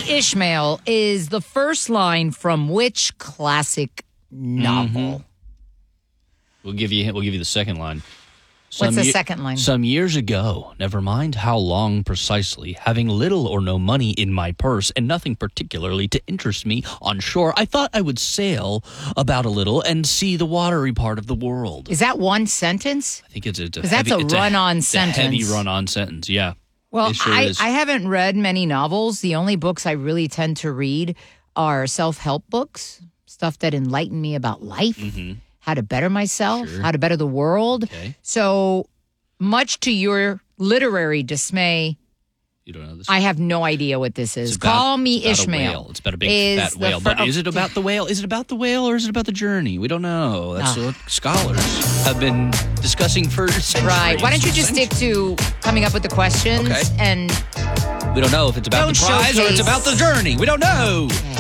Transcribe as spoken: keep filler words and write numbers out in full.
Ishmael is the first line from which classic novel? Mm-hmm. We'll give you. We'll give you the second line. Some What's the ye- second line? Some years ago, never mind how long precisely, having little or no money in my purse and nothing particularly to interest me on shore, I thought I would sail about a little and see the watery part of the world. Is that one sentence? I think it's a, it's a that's heavy, a run-on sentence. A heavy run-on sentence, yeah. Well, sure I, is. I haven't read many novels. The only books I really tend to read are self-help books, stuff that enlighten me about life. Mm-hmm. How to better myself, sure. how to better the world. Okay. So much to your literary dismay, you don't know this. I have no idea what this is. About, Call me it's Ishmael. Whale. It's about a big is fat whale. Fr- but is it about the whale? Is it about the whale or is it about the journey? We don't know. That's oh. what scholars have been discussing for centuries. Right. Why don't you just stick to coming up with the questions okay. and we don't know if it's about the prize showcase. Or it's about the journey. We don't know.